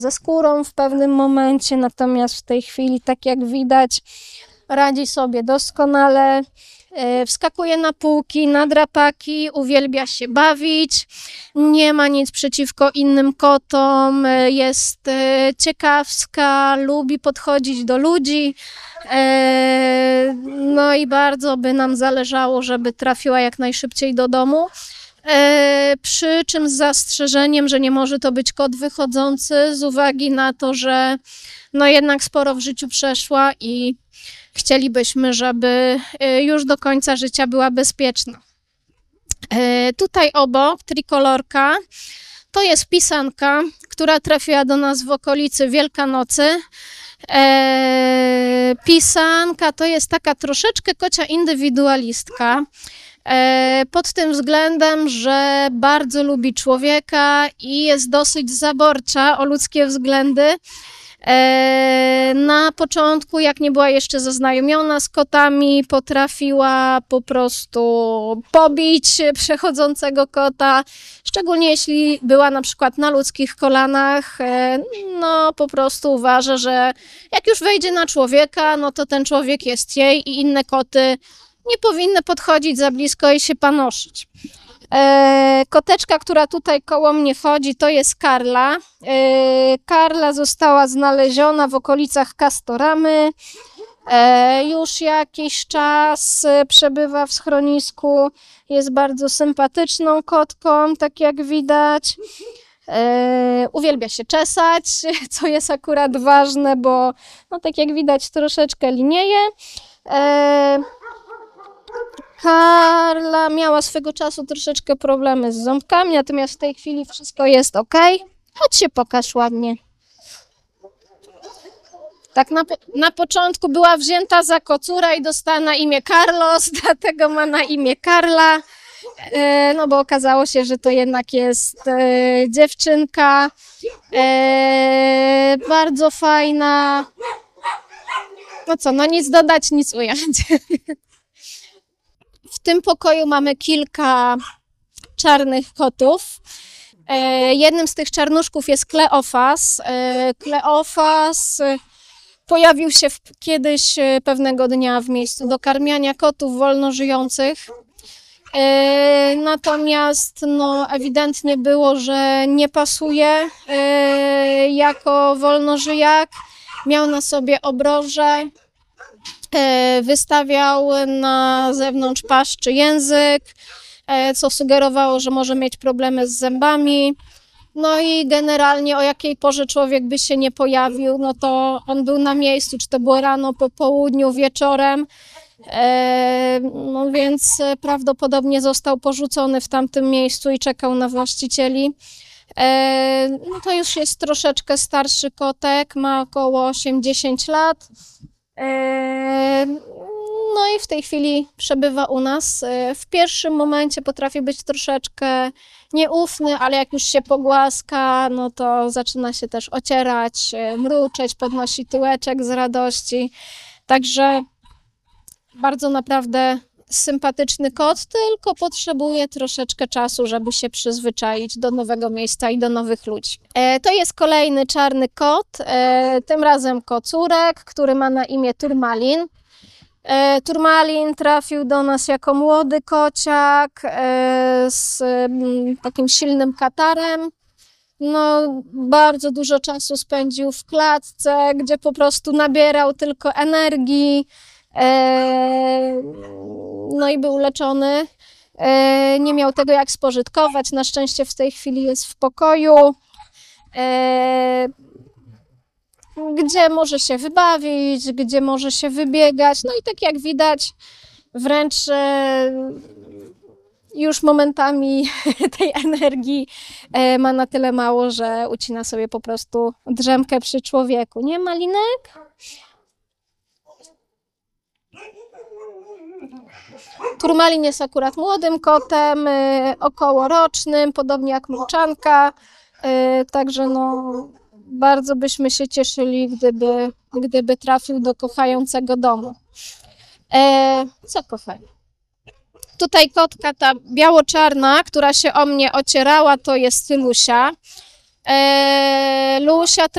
ze skórą w pewnym momencie, natomiast w tej chwili, tak jak widać, radzi sobie doskonale. Wskakuje na półki, na drapaki, uwielbia się bawić, nie ma nic przeciwko innym kotom, jest ciekawska, lubi podchodzić do ludzi, no i bardzo by nam zależało, żeby trafiła jak najszybciej do domu, przy czym z zastrzeżeniem, że nie może to być kot wychodzący z uwagi na to, że no jednak sporo w życiu przeszła i chcielibyśmy, żeby już do końca życia była bezpieczna. Tutaj obok, trikolorka, to jest pisanka, która trafiła do nas w okolicy Wielkanocy. Pisanka to jest taka troszeczkę kocia indywidualistka, pod tym względem, że bardzo lubi człowieka i jest dosyć zaborcza o ludzkie względy. Na początku, jak nie była jeszcze zaznajomiona z kotami, potrafiła po prostu pobić przechodzącego kota, szczególnie jeśli była na przykład na ludzkich kolanach. No po prostu uważa, że jak już wejdzie na człowieka, no to ten człowiek jest jej i inne koty nie powinny podchodzić za blisko i się panoszyć. Koteczka, która tutaj koło mnie chodzi, to jest Karla. Karla została znaleziona w okolicach Castoramy. Już jakiś czas przebywa w schronisku. Jest bardzo sympatyczną kotką, tak jak widać. Uwielbia się czesać, co jest akurat ważne, bo no, tak jak widać troszeczkę linieje. Karla miała swego czasu troszeczkę problemy z ząbkami, natomiast w tej chwili wszystko jest ok. Chodź się pokaż ładnie. Tak na początku była wzięta za kocura i dostała na imię Carlos, dlatego ma na imię Karla. No bo okazało się, że to jednak jest dziewczynka. Bardzo fajna. No co, no nic dodać, nic ująć. W tym pokoju mamy kilka czarnych kotów. Jednym z tych czarnuszków jest Kleofas. Kleofas pojawił się kiedyś pewnego dnia w miejscu do karmiania kotów wolno żyjących. Natomiast no, ewidentnie było, że nie pasuje jako wolnożyjak. Miał na sobie obroże. Wystawiał na zewnątrz paszczy język, co sugerowało, że może mieć problemy z zębami. No i generalnie o jakiej porze człowiek by się nie pojawił, no to on był na miejscu, czy to było rano, po południu, wieczorem. No więc prawdopodobnie został porzucony w tamtym miejscu i czekał na właścicieli. No to już jest troszeczkę starszy kotek, ma około 8-10 lat. No i w tej chwili przebywa u nas. W pierwszym momencie potrafi być troszeczkę nieufny, ale jak już się pogłaska, no to zaczyna się też ocierać, mruczeć, podnosi tyłeczek z radości. Także bardzo naprawdę sympatyczny kot, tylko potrzebuje troszeczkę czasu, żeby się przyzwyczaić do nowego miejsca i do nowych ludzi. To jest kolejny czarny kot, tym razem kocurek, który ma na imię Turmalin. Turmalin trafił do nas jako młody kociak z takim silnym katarem. No, bardzo dużo czasu spędził w klatce, gdzie po prostu nabierał tylko energii. No i był leczony. Nie miał tego jak spożytkować. Na szczęście w tej chwili jest w pokoju, gdzie może się wybawić, gdzie może się wybiegać. No i tak jak widać, wręcz już momentami tej energii ma na tyle mało, że ucina sobie po prostu drzemkę przy człowieku. Nie, Malinek? Turmalin jest akurat młodym kotem, okołorocznym, podobnie jak mruczanka, także no, bardzo byśmy się cieszyli, gdyby trafił do kochającego domu. Co kochani? Tutaj kotka ta biało-czarna, która się o mnie ocierała, to jest Sylusia. Lusia